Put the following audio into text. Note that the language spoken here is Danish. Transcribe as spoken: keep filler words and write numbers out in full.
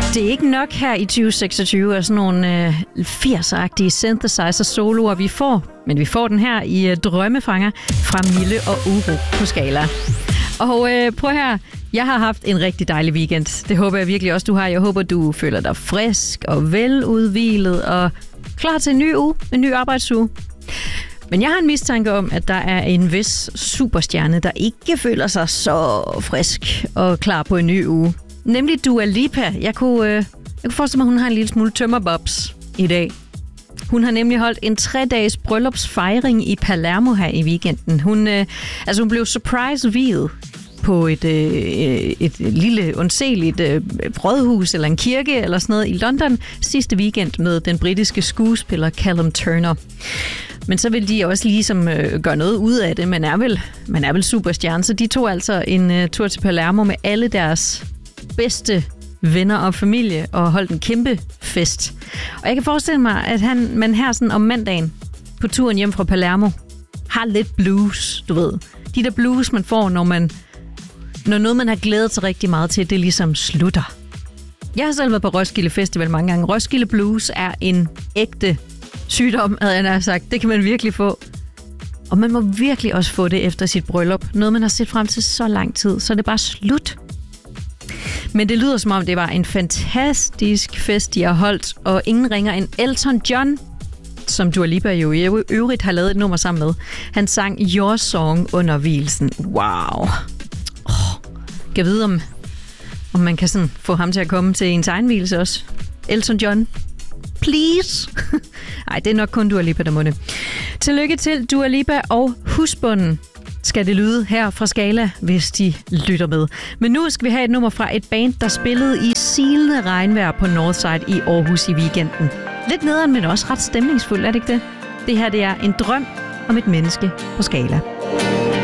Det er ikke nok her i tyve seksogtyve af sådan nogle øh, firserne-agtige synthesizer-soloer, vi får. Men vi får den her i øh, Drømmefanger fra Mille og Uro på Skala. Og øh, prøv her, jeg har haft en rigtig dejlig weekend. Det håber jeg virkelig også, du har. Jeg håber, du føler dig frisk og veludhvilet og klar til en ny uge, en ny arbejdsuge. Men jeg har en mistanke om, at der er en vis superstjerne, der ikke føler sig så frisk og klar på en ny uge. Nemlig Dua Lipa. Jeg kunne, øh, jeg kunne forestille mig, at hun har en lille smule tømmerbobs i dag. Hun har nemlig holdt en tre-dages bryllupsfejring i Palermo her i weekenden. Hun, øh, altså hun blev surprise-viet på et, øh, et lille, undseligt øh, rådhus eller en kirke eller sådan noget i London sidste weekend med den britiske skuespiller Callum Turner. Men så vil de også ligesom øh, gøre noget ud af det. Man er vel, man er vel superstjerne, så de tog altså en øh, tur til Palermo med alle deres bedste venner og familie og holdt en kæmpe fest. Og jeg kan forestille mig, at han, man her sådan om mandagen på turen hjem fra Palermo har lidt blues, du ved. De der blues, man får, når man når noget, man har glædet sig rigtig meget til, det ligesom slutter. Jeg har selv været på Roskilde Festival mange gange. Roskilde Blues er en ægte sygdom, havde jeg nær sagt. Det kan man virkelig få. Og man må virkelig også få det efter sit bryllup. Noget, man har set frem til så lang tid, så er det bare slut. Men det lyder som om, det var en fantastisk fest, de har holdt, og ingen ringer end Elton John, som Dua Lipa jo i øvrigt har lavet et nummer sammen med. Han sang Your Song under hvilesen. Wow. Oh, kan vide, om, om man kan sådan få ham til at komme til ens egen hvilelse også. Elton John, please. Ej, det er nok kun Dua Lipa, der må det. Tillykke til Dua Lipa og husbunden, skal det lyde her fra Skala, hvis de lytter med. Men nu skal vi have et nummer fra et band, der spillede i silende regnvejr på Northside i Aarhus i weekenden. Lidt nederen, men også ret stemningsfuldt, er det ikke det? Det her, det er en drøm om et menneske på Skala.